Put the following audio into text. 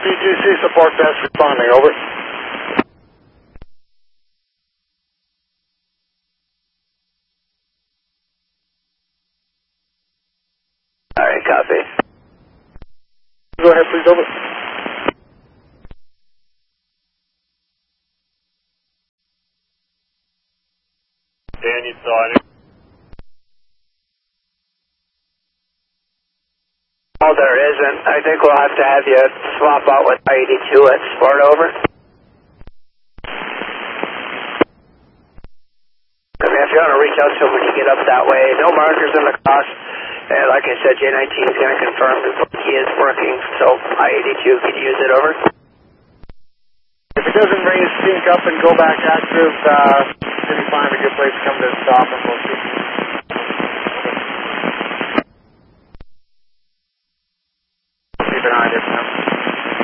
BGC support desk responding, over. Alright, copy. Go ahead, please, over. Dan, you saw it. Oh, there isn't. I think we'll have to have you swap out with I-82 at Sport, over. I mean, if you want to reach out to him when you get up that way, no markers in the cross. And like I said, J19 is going to confirm that he is working, so I-82 can use it, over. If it doesn't raise, sync up and go back active, City 5 a good place to come to a stop and we'll see. Keep an eye on you.